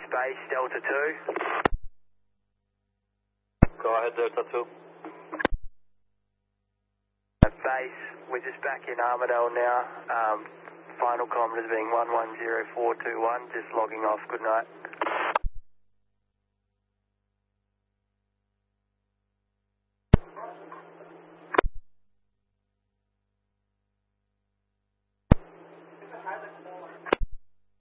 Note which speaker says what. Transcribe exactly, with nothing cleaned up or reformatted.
Speaker 1: space, Delta two.
Speaker 2: Go ahead, Delta two.
Speaker 1: Base, we're just back in Armidale now. Um, final kilometres being one one zero four two one, just logging off. Good night.